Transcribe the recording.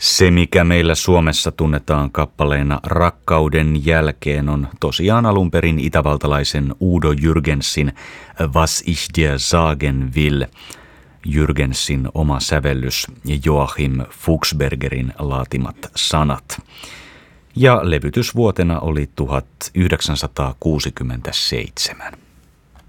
Se, mikä meillä Suomessa tunnetaan kappaleena Rakkauden jälkeen, on tosiaan alun perin itävaltalaisen Udo Jürgensin Was ich dir sagen will, Jürgensin oma sävellys ja Joachim Fuchsbergerin laatimat sanat. Ja levytysvuotena oli 1967.